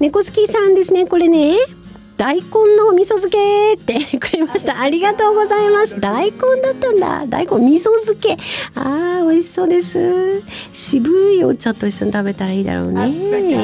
猫好きさんですね。これね、大根の味噌漬けってくれました。ありがとうございます。大根だったんだ。大根味噌漬け。美味しそうです。渋いお茶と一緒に食べたらいいだろうね。